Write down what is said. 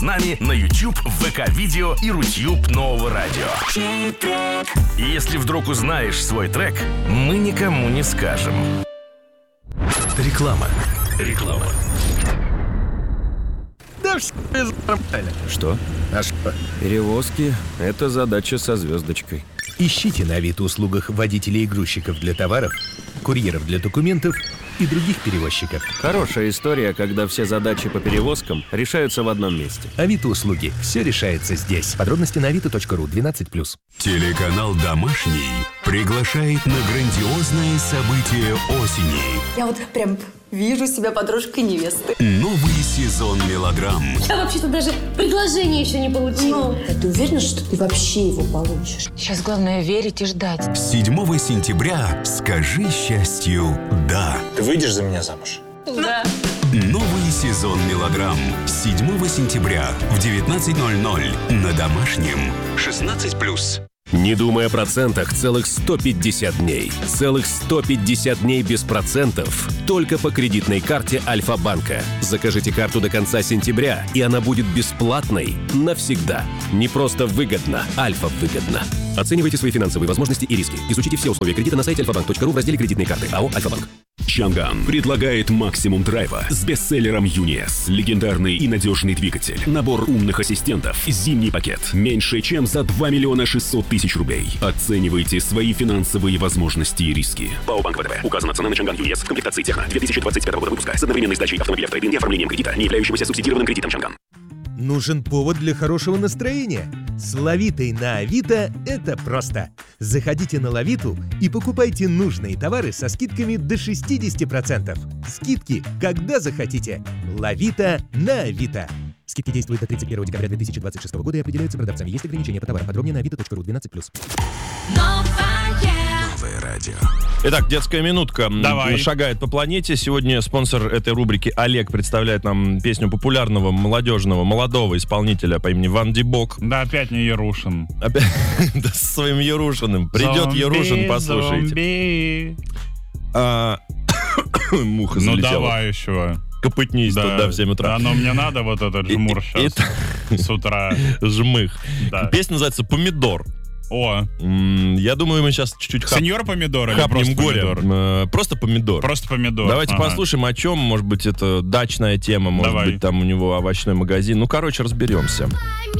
с нами на YouTube, ВК-видео и Рутюб Нового радио. И если вдруг узнаешь свой трек, мы никому не скажем. Реклама. Да все нормально. Что? А что? Перевозки — это задача со звездочкой. Ищите на Авито-услугах водителей и грузчиков для товаров, курьеров для документов и других перевозчиков. Хорошая история, когда все задачи по перевозкам решаются в одном месте. Авито-услуги. Все решается здесь. Подробности на avito.ru 12+. Телеканал «Домашний» приглашает на грандиозное событие осени. Я вот прям вижу себя подружкой невесты. Новый сезон мелодрам. Я вообще-то даже предложение еще не получила. Ты уверена, что ты вообще его получишь? Сейчас главное верить и ждать. 7 сентября скажи счастью «да». Ты выйдешь за меня замуж? Да. Новый сезон мелодрам. 7 сентября в 19:00 на Домашнем. 16+. Не думай о процентах целых 150 дней. Целых 150 дней без процентов. Только по кредитной карте Альфа-банка. Закажите карту до конца сентября, и она будет бесплатной навсегда. Не просто выгодно, Альфа-выгодно. Оценивайте свои финансовые возможности и риски. Изучите все условия кредита на сайте alfabank.ru в разделе «Кредитные карты». АО «Альфа-банк». Чанган предлагает максимум драйва с бестселлером Юниес. Легендарный и надежный двигатель. Набор умных ассистентов. Зимний пакет. Меньше чем за 2 600 000 рублей. Оценивайте свои финансовые возможности и риски. ПАО «Банк ВТБ». Указана цена на Чанган Юниес в комплектации Техно 2025 года выпуска с одновременной сдачей автомобиля в трейд-ин и оформлением кредита, не являющегося субсидированным кредитом Чанган. Нужен повод для хорошего настроения. С Лавитой на Авито это просто. Заходите на Лавиту и покупайте нужные товары со скидками до 60%. Скидки, когда захотите. Лавита на Авито. Скидки действуют до 31 декабря 2026 года и определяются продавцами. Есть ограничения по товарам. Подробнее на avito.ru 12+. Новое радио. Итак, детская минутка. Давай. Шагает по планете. Сегодня спонсор этой рубрики Олег представляет нам песню популярного, молодежного, молодого исполнителя по имени Ван Дибок. Да, опять не Ярушин. Опять да, с своим Ярушиным. Придет Ярушин, послушайте. Муха залетела. Ну давай еще. Копытнись тут, да, в 7 утра. Оно мне надо, вот этот жмур сейчас. С утра. Жмых. Да. Песня называется «Помидор». О, Я думаю, мы сейчас чуть-чуть сеньор помидор или просто хапнем горе. помидор? Просто помидор. Просто помидор. Давайте Ага. послушаем, о чем. Может быть, это дачная тема, может Давай. быть, там у него овощной магазин. Ну, короче, разберемся.